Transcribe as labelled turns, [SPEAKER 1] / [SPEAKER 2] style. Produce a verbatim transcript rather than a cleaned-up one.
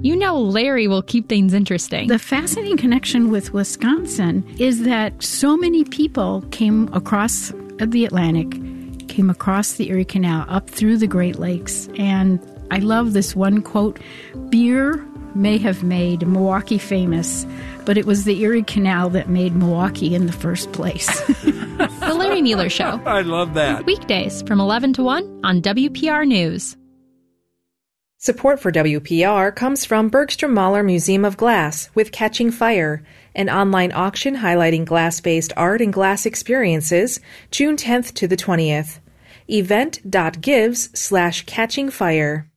[SPEAKER 1] you know Larry will keep things interesting.
[SPEAKER 2] The fascinating connection with Wisconsin is that so many people came across the Atlantic, came across the Erie Canal, up through the Great Lakes. And I love this one quote, beer may have made Milwaukee famous, but it was the Erie Canal that made Milwaukee in the first place.
[SPEAKER 1] The Larry Mueller Show.
[SPEAKER 3] I love that.
[SPEAKER 1] Weekdays from eleven to one on W P R News.
[SPEAKER 4] Support for W P R comes from Bergstrom Mahler Museum of Glass with Catching Fire, an online auction highlighting glass-based art and glass experiences, June tenth to the twentieth. event.gives slash catching fire.